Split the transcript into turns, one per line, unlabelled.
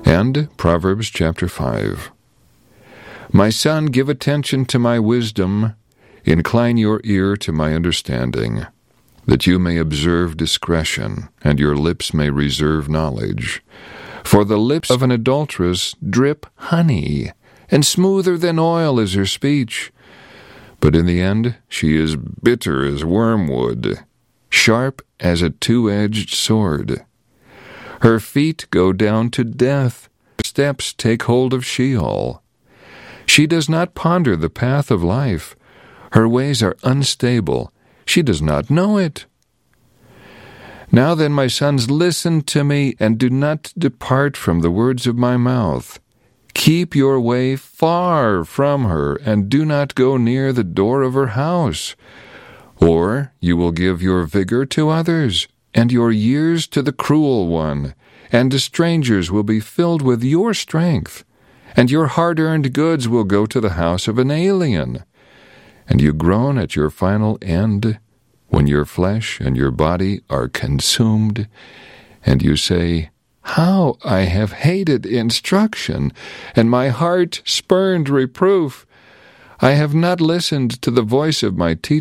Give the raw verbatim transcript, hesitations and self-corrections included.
And Proverbs chapter five. My son, give attention to my wisdom, incline your ear to my understanding, that you may observe discretion, and your lips may reserve knowledge. For the lips of an adulteress drip honey, and smoother than oil is her speech. But in the end she is bitter as wormwood, sharp as a two-edged sword. Her feet go down to death, her steps take hold of Sheol. She does not ponder the path of life. Her ways are unstable. She does not know it. Now then, my sons, listen to me, and do not depart from the words of my mouth. Keep your way far from her, and do not go near the door of her house. Or you will give your vigor to others, and your years to the cruel one, and the strangers will be filled with your strength, and your hard-earned goods will go to the house of an alien. And you groan at your final end, when your flesh and your body are consumed, and you say, How I have hated instruction, and my heart spurned reproof. I have not listened to the voice of my teacher.